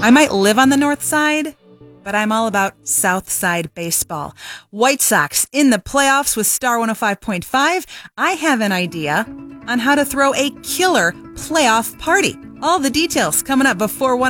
I might live on the north side, but I'm all about South Side baseball. White Sox in the playoffs with Star 105.5. I have an idea on how to throw a killer playoff party. All the details coming up before 1